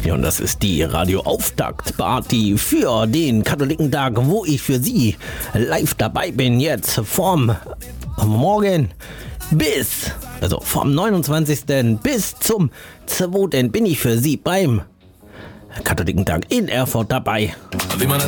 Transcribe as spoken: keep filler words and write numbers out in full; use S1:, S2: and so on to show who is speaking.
S1: Ja, und das ist die Radio-Auftakt-Party für den Katholikentag, wo ich für Sie live dabei bin, jetzt vom Morgen bis, also vom neunundzwanzigsten bis zum zweiten bin ich für Sie beim Katholikentag in Erfurt dabei.
S2: Wie man das